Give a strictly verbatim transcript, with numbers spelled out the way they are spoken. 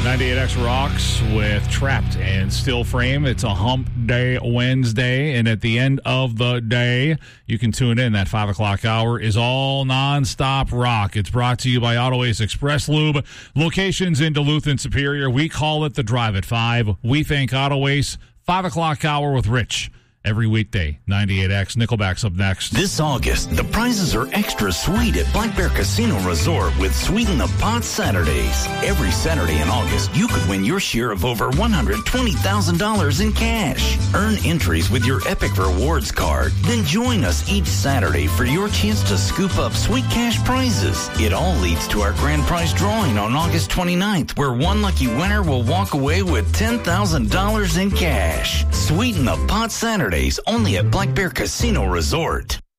ninety-eight X rocks with Trapped and Still Frame. It's a hump day Wednesday, and at the end of the day, you can tune in. That five o'clock hour is all nonstop rock. It's brought to you by Autoways Express Lube. Locations in Duluth and Superior. We call it the Drive at five. We thank Autoways. five o'clock hour with Rich. Every weekday, ninety-eight X. Nickelback's up next. This August, the prizes are extra sweet at Black Bear Casino Resort with Sweeten the Pot Saturdays. Every Saturday in August, you could win your share of over one hundred twenty thousand dollars in cash. Earn entries with your Epic Rewards card. Then join us each Saturday for your chance to scoop up sweet cash prizes. It all leads to our grand prize drawing on August twenty-ninth, where one lucky winner will walk away with ten thousand dollars in cash. Sweeten the Pot Saturdays only at Black Bear Casino Resort.